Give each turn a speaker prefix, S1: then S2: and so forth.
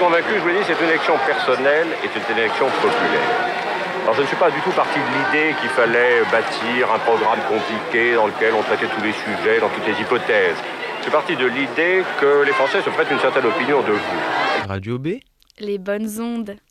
S1: convaincu, je vous l'ai dit, c'est une élection personnelle et c'est une élection populaire. Alors je ne suis pas du tout parti de l'idée qu'il fallait bâtir un programme compliqué dans lequel on traitait tous les sujets, dans toutes les hypothèses. Je suis parti de l'idée que les Français se prêtent une certaine opinion de vous.
S2: Radio B.
S3: Les bonnes ondes.